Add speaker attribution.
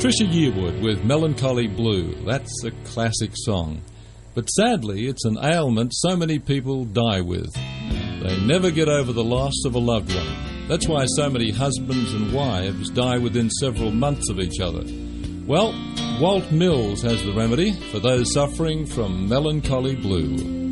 Speaker 1: Trisha Yearwood with Melancholy Blue. That's a classic song. But sadly, it's an ailment so many people die with. They never get over the loss of a loved one. That's why so many husbands and wives die within several months of each other. Well, Walt Mills has the remedy for those suffering from melancholy blue.